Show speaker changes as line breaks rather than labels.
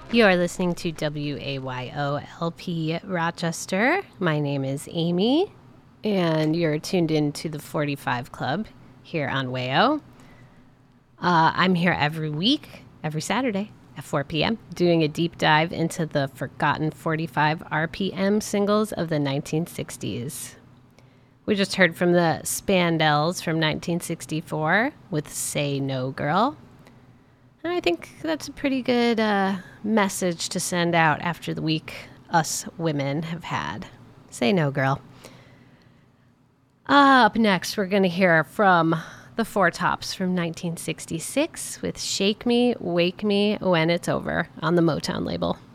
You're listening to WAYO-LP Rochester. My name is Amy, and you're tuned in to the 45 Club here on WAYO. I'm here every week, every Saturday at 4 p.m., doing a deep dive into the forgotten 45 RPM singles of the 1960s. We just heard from the Spandels from 1964 with Say No Girl. And I think that's a pretty good message to send out after the week us women have had. Say no, girl. Up next, we're going to hear from the Four Tops from 1966 with Shake Me, Wake Me When It's Over on the Motown label.